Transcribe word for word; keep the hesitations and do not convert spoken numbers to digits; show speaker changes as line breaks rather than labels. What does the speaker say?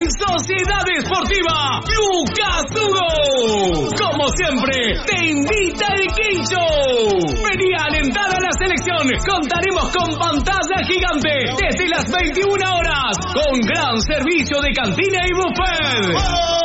Sociedad Esportiva Lucas Hugo. Como siempre, te invita el Quincho. Vení a alentar a la selección. Contaremos con pantalla gigante desde las veintiuna horas, con gran servicio de cantina y buffet.